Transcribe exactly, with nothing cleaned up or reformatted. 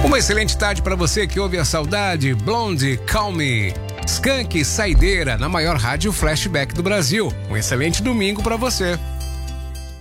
Uma excelente tarde para você que ouve a saudade. Blonde, Call Me. Skank, Saideira, na maior rádio flashback do Brasil. Um excelente domingo para você.